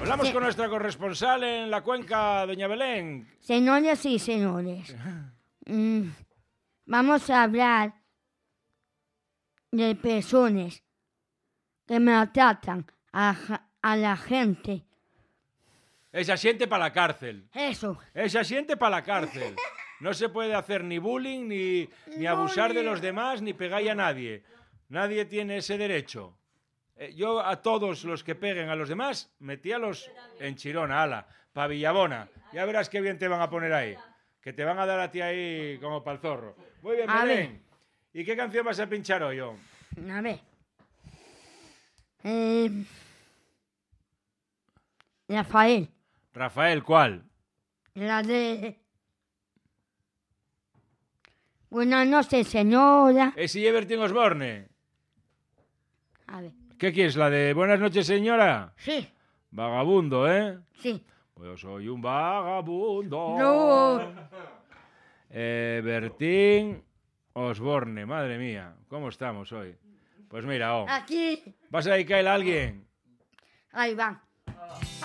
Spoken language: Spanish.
Hablamos con nuestra corresponsal en la cuenca, doña Belén. Señores y señores, vamos a hablar de personas que maltratan a la gente. Esa siente para la cárcel. Eso. Esa siente para la cárcel. No se puede hacer ni bullying, ni abusar de los demás, ni pegar a nadie. Nadie tiene ese derecho. Yo a todos los que peguen a los demás, metíalos en Chirona, ala, pa' Villabona. Ya verás qué bien te van a poner ahí. Que te van a dar a ti ahí como pa'l zorro. Muy bien, Belén. ¿Y qué canción vas a pinchar hoy, yo? A ver. Rafael. Rafael, ¿cuál? La de... Buenas noches, señora. Es Everton Osborne. A ver. ¿Qué quieres? ¿La de Buenas noches, señora? Sí. Vagabundo, ¿eh? Sí. Pues yo soy un vagabundo. No. Bertín Osborne, madre mía. ¿Cómo estamos hoy? Pues mira, Aquí. ¿vas a dedicarle a alguien? Ahí va.